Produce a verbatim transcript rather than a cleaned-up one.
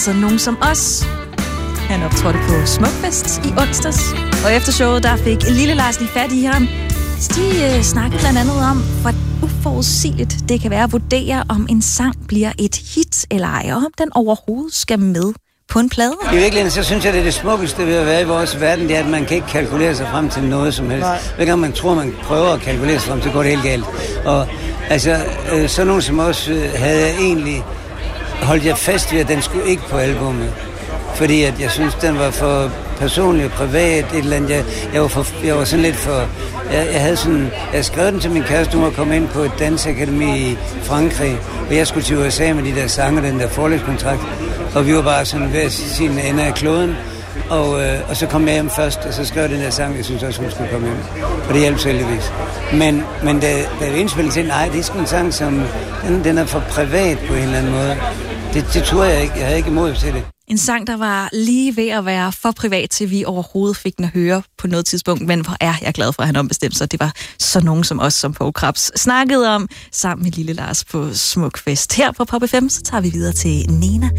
Så nogen som os. Han optrådte på Smukfest i onsdags, og efter showet der fik Lille Lars lige fat i ham. De øh, snakkede blandt andet om, hvor uforudsigeligt det kan være at vurdere, om en sang bliver et hit eller ej, og om den overhovedet skal med på en plade. I virkeligheden, så synes jeg, det er det smukkeste ved at være i vores verden, det er, at man kan ikke kalkulere sig frem til noget som helst. Hver gang man tror, man prøver at kalkulere sig frem, så går det helt galt. Og altså, øh, så nogen som os øh, havde jeg egentlig holdt jeg fast ved, at den skulle ikke på albumet. Fordi at jeg synes, den var for personlig og privat, et eller andet. Jeg, jeg, var, for, jeg var sådan lidt for... Jeg, jeg havde sådan... Jeg skrev den til min kæreste, hun var kommet ind på et dansakademi i Frankrig, og jeg skulle til U S A med de der sange, den der forlægskontrakt, og vi var bare sådan ved sin ende af kloden, og, øh, og så kom jeg hjem først, og så skrev jeg den der sang, jeg synes også, hun skulle komme hjem. Og det hjalp heldigvis. Men, men da, da vi indspillede til, nej, det er sgu en sang, som... Den, den er for privat på en eller anden måde. Det, det tror jeg ikke. Jeg havde ikke imod til det. En sang, der var lige ved at være for privat, til vi overhovedet fik den at høre på noget tidspunkt. Men hvor er jeg glad for, at han ombestemte sig. Det var så nogen som os, som Poul Krebs snakkede om, sammen med Lille Lars på Smukfest. Her på Pop F M, så tager vi videre til Nena.